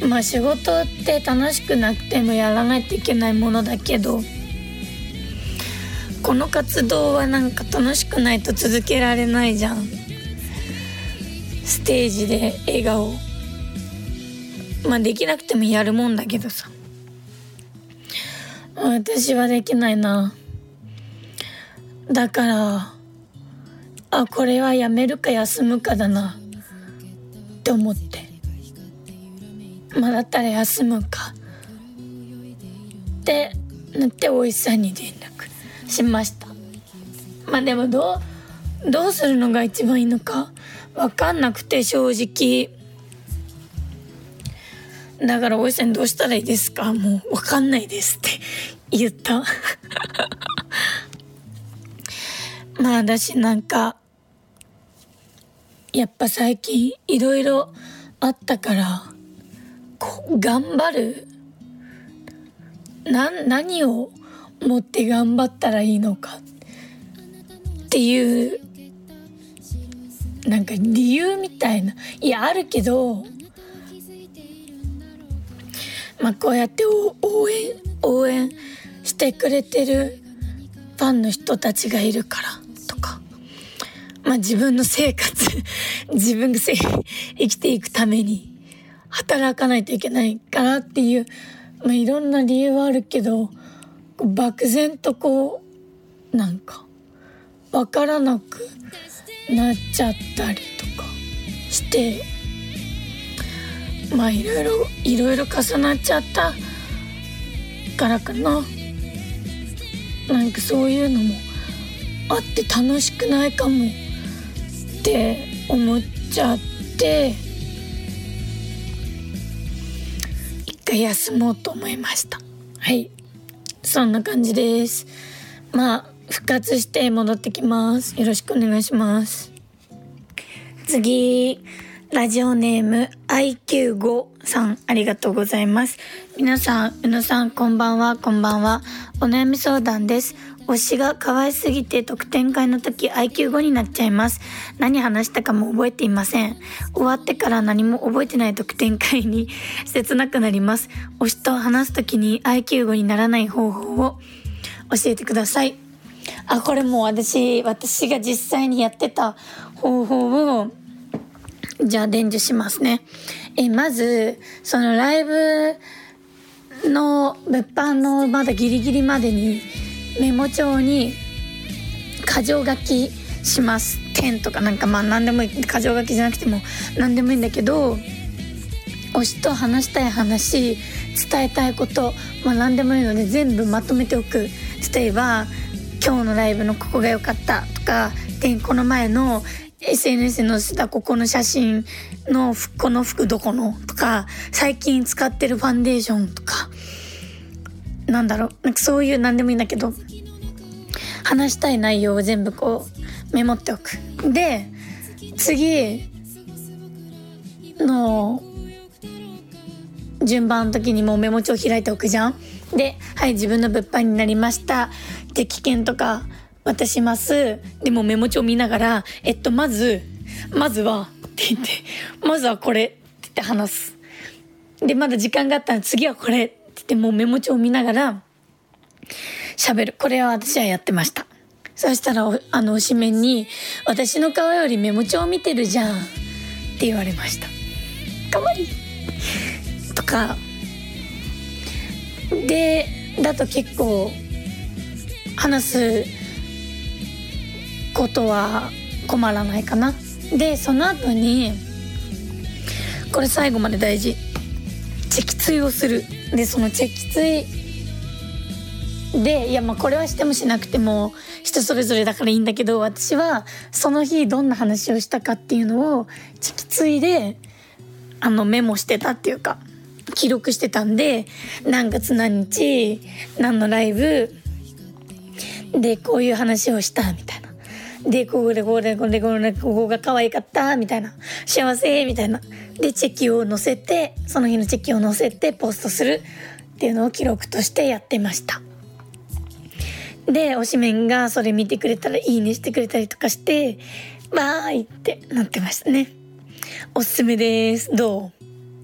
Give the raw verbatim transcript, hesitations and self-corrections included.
まあ仕事って楽しくなくてもやらないといけないものだけど、この活動はなんか楽しくないと続けられないじゃん。ステージで笑顔、まあできなくてもやるもんだけどさ、私はできないな。だからあこれはやめるか休むかだなって思って、まあだったら休むかってなってお医者さんに連絡しました。まあでもどうどうするのが一番いいのか分かんなくて、正直だからお医者さんにどうしたらいいですか、もう分かんないですって言ったまあ私なんかやっぱ最近いろいろあったから、こう頑張るな何を持って頑張ったらいいのかっていうなんか理由みたいな、いやあるけど、まあこうやって応援応援してくれてるファンの人たちがいるからとか、まあ自分の生活自分が生きていくために働かないといけないからっていう、まあいろんな理由はあるけど、漠然とこうなんかわからなくなっちゃったりとかして、まあいろいろいろいろ重なっちゃったからかな。なんかそういうのもあって楽しくないかもって思っちゃって、一回休もうと思いました。はい、そんな感じです。まあ復活して戻ってきます。よろしくお願いします。次、ラジオネーム アイキューご さん、ありがとうございます。皆さん、宇野さん、こんばんは。こんばんは。お悩み相談です。推しが可愛すぎて特典会の時 アイキューご になっちゃいます。何話したかも覚えていません。終わってから何も覚えてない特典会に切なくなります。推しと話す時に アイキューご にならない方法を教えてください。あ、これもう私私が実際にやってた方法をじゃあ伝授しますね。えまずそのライブの物販のまだギリギリまでにメモ帳に箇条書きします。点とかなんかまあ何でもいい、箇条書きじゃなくても何でもいいんだけど、推しと話したい話、伝えたいこと、まあ何でもいいので全部まとめておく。例えば今日のライブのここが良かったとか、でこの前の エスエヌエス に載せたここの写真のこの服どこのとか、最近使ってるファンデーションとか、なんだろう、なんかそういう何でもいいんだけど、話したい内容を全部こうメモっておく。で次の順番の時にもうメモ帳開いておくじゃん。で、はい、自分の物販になりました。で、危険とか渡します。でもメモ帳見ながら、えっと、まず、まずは、って言って、まずはこれって言って話す。で、まだ時間があったら次はこれって言って、もうメモ帳見ながら喋る。これは私はやってました。そしたら、あの、推しメンに、私の顔よりメモ帳見てるじゃんって言われました。かわいいとかで、だと結構話すことは困らないかな。で、その後にこれ最後まで大事、脊椎をする。で、その脊椎で、いやまあこれはしてもしなくても人それぞれだからいいんだけど、私はその日どんな話をしたかっていうのを脊椎であのメモしてたっていうか記録してたんで、何月何日何のライブでこういう話をしたみたいな、でこれこれこれこれここが可愛かったみたいな、幸せみたいなでチェキを載せて、その日のチェキを載せてポストするっていうのを記録としてやってました。で、推しメンがそれ見てくれたらいいねしてくれたりとかして、バーイってなってましたね。おすすめです。どう？